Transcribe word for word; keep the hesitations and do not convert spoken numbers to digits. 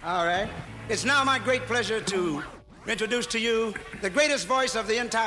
All right. It's now my great pleasure to introduce to you the greatest voice of the entire